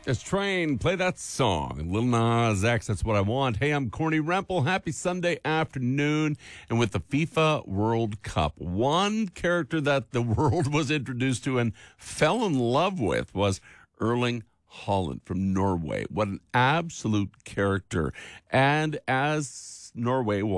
Just Train, play that song. Lil Nas X, That's What I Want. Hey, I'm Corny Rempel. Happy Sunday afternoon. And with the FIFA World Cup, one character that the world was introduced to and fell in love with was Erling Haaland from Norway. What an absolute character. And as Norway